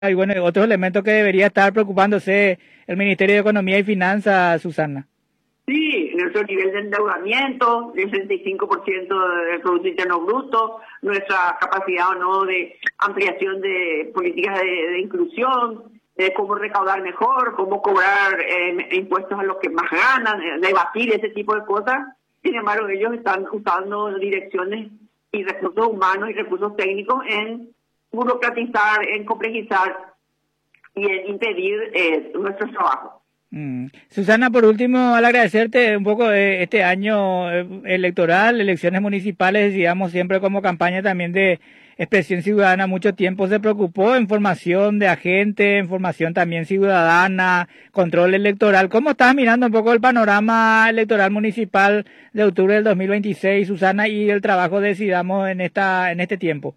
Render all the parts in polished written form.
Y bueno, otro elemento que debería estar preocupándose el Ministerio de Economía y Finanzas, Susana. Sí, nuestro nivel de endeudamiento, el 65% del Producto Interno Bruto, nuestra capacidad o no de ampliación de políticas de inclusión, de cómo recaudar mejor, cómo cobrar impuestos a los que más ganan, debatir ese tipo de cosas. Sin embargo, ellos están usando direcciones y recursos humanos y recursos técnicos en burocratizar, en complejizar y en impedir nuestro trabajo. Susana, por último, al agradecerte un poco este año electoral, elecciones municipales, digamos, siempre como campaña también de expresión ciudadana, mucho tiempo se preocupó en formación de agente, en formación también ciudadana, control electoral. ¿Cómo estás mirando un poco el panorama electoral municipal de octubre del 2026, Susana, y el trabajo de Decidamos en este tiempo?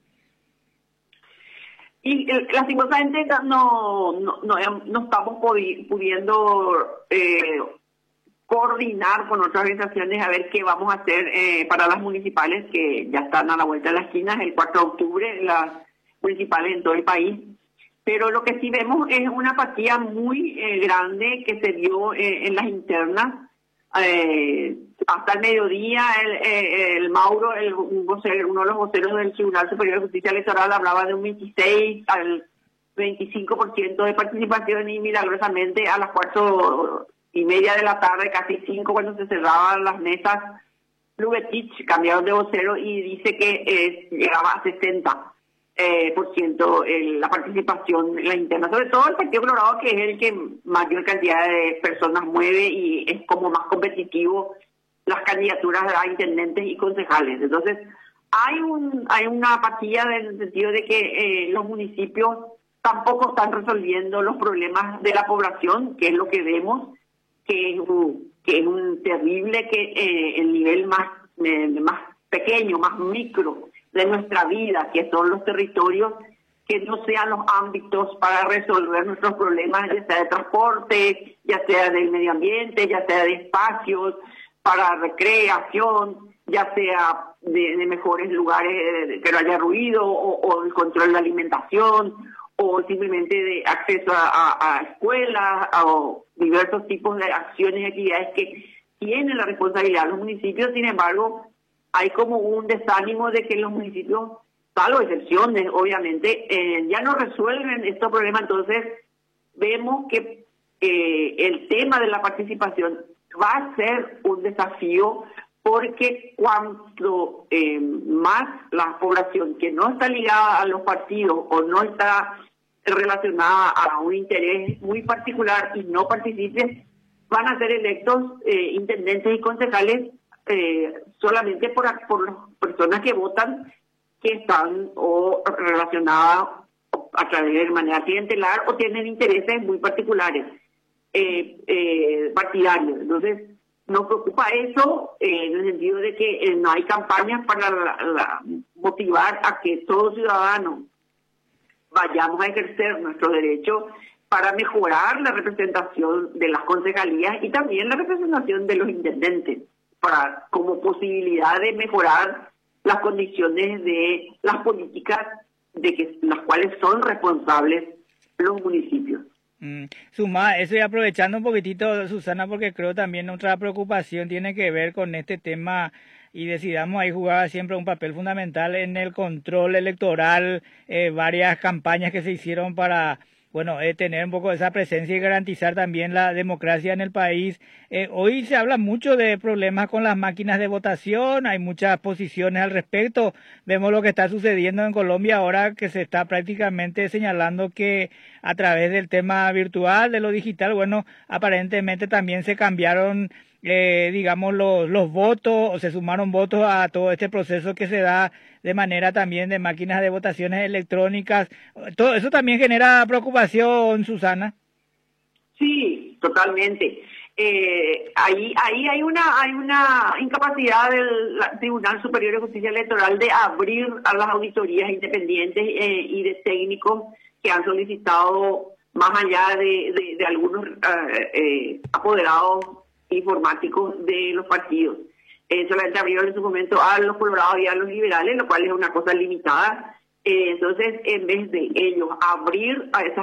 Y lastimosamente no estamos pudiendo coordinar con otras organizaciones a ver qué vamos a hacer para las municipales que ya están a la vuelta de la esquina, el 4 de octubre, las municipales en todo el país. Pero lo que sí vemos es una apatía muy grande que se dio en las internas. Hasta el mediodía el Mauro, uno de los voceros del Tribunal Superior de Justicia Electoral, hablaba de un 26 al 25% de participación y milagrosamente a las 4:30 de la tarde, casi 5, cuando se cerraban las mesas, Lubetich cambiaron de vocero y dice que llegaba a 60% la participación en la interna, sobre todo el Partido Colorado, que es el que mayor cantidad de personas mueve y es como más competitivo las candidaturas a intendentes y concejales. Entonces, hay una apatía en el sentido de que los municipios tampoco están resolviendo los problemas de la población, que es lo que vemos, que es un terrible, que el nivel más pequeño, más micro de nuestra vida, que son los territorios, que no sean los ámbitos para resolver nuestros problemas, ya sea de transporte, ya sea del medio ambiente, ya sea de espacios para recreación, ya sea de mejores lugares que no haya ruido, o el control de la alimentación, o simplemente de acceso a escuelas, o diversos tipos de acciones y actividades que tienen la responsabilidad de los municipios. Sin embargo, hay como un desánimo de que los municipios, salvo excepciones, obviamente, ya no resuelven estos problemas. Entonces, vemos que el tema de la participación va a ser un desafío, porque cuanto más la población que no está ligada a los partidos o no está relacionada a un interés muy particular y no participe, van a ser electos intendentes y concejales solamente por las personas que votan, que están o relacionadas a través de manera clientelar o tienen intereses muy particulares partidarios. Entonces, nos preocupa eso en el sentido de que no hay campañas para motivar a que todo ciudadano vayamos a ejercer nuestro derecho para mejorar la representación de las concejalías y también la representación de los intendentes, como posibilidad de mejorar las condiciones de las políticas de que las cuales son responsables los municipios. Suma, eso y aprovechando un poquitito, Susana, porque creo también otra preocupación tiene que ver con este tema, y Decidamos ahí jugaba siempre un papel fundamental en el control electoral, varias campañas que se hicieron para tener un poco de esa presencia y garantizar también la democracia en el país. Hoy se habla mucho de problemas con las máquinas de votación, hay muchas posiciones al respecto. Vemos lo que está sucediendo en Colombia ahora, que se está prácticamente señalando que a través del tema virtual, de lo digital, aparentemente también se cambiaron los votos, o se sumaron votos a todo este proceso que se da de manera también de máquinas de votaciones electrónicas. Todo eso también genera preocupación, Susana. Sí, totalmente. Ahí hay una incapacidad del Tribunal Superior de Justicia Electoral de abrir a las auditorías independientes y de técnicos que han solicitado, más allá de algunos apoderados informáticos de los partidos. Solamente abrieron en su momento a los colorados y a los liberales, lo cual es una cosa limitada, Entonces, en vez de ellos abrir a esas